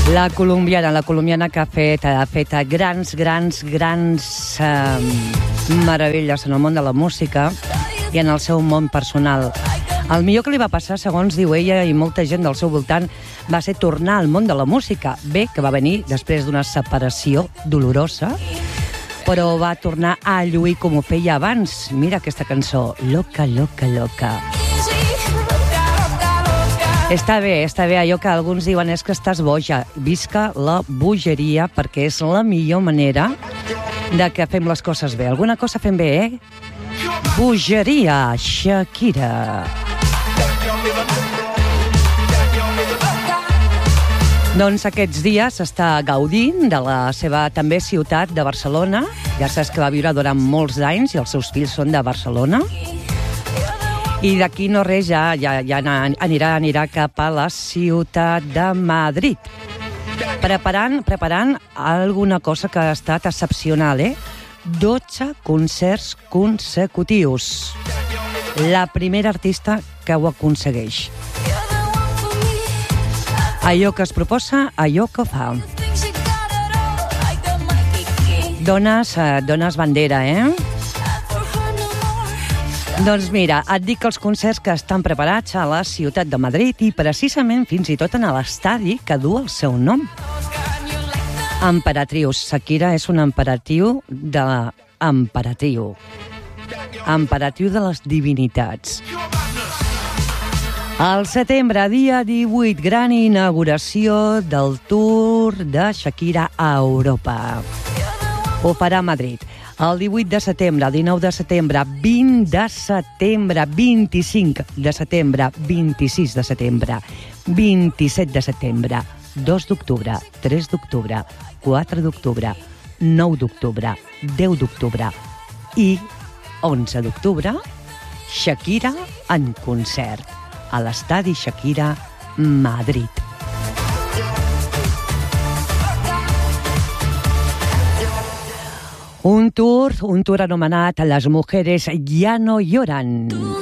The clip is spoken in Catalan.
La colombiana que ha fet grans meravelles en el món de la música i en el seu món personal. El millor que li va passar, segons diu ella i molta gent del seu voltant, va ser tornar al món de la música. Bé, que va venir després d'una separació dolorosa, però va tornar a lluir com ho feia abans. Mira aquesta cançó, Loca, loca, loca. Està bé, allò que alguns diuen és que estàs boja. Visca la bogeria, perquè és la millor manera de que fem les coses bé. Alguna cosa fem bé, eh? Bogeria, Shakira. Doncs aquests dies està gaudint de la seva també ciutat de Barcelona. Ja saps que va viure durant molts anys i els seus fills són de Barcelona. I d'aquí no res, ja anirà cap a la ciutat de Madrid. Preparant alguna cosa que ha estat excepcional, 12 concerts consecutius. La primera artista que ho aconsegueix. Allò que es proposa, allò que fa. Dones bandera, Doncs mira, et dic que els concerts que estan preparats a la ciutat de Madrid i precisament fins i tot en l'estadi que du el seu nom. Emperatrius. Shakira és un emperatriu de les divinitats. Al setembre, dia 18, gran inauguració del Tour de Shakira a Europa. Ho farà a Madrid. El 18 de setembre, el 19 de setembre, 20 de setembre, 25 de setembre, 26 de setembre, 27 de setembre, 2 d'octubre, 3 d'octubre, 4 d'octubre, 9 d'octubre, 10 d'octubre i 11 d'octubre, Shakira en concert a l'estadi Shakira Madrid. Un tour anomenat Las mujeres ya no lloran.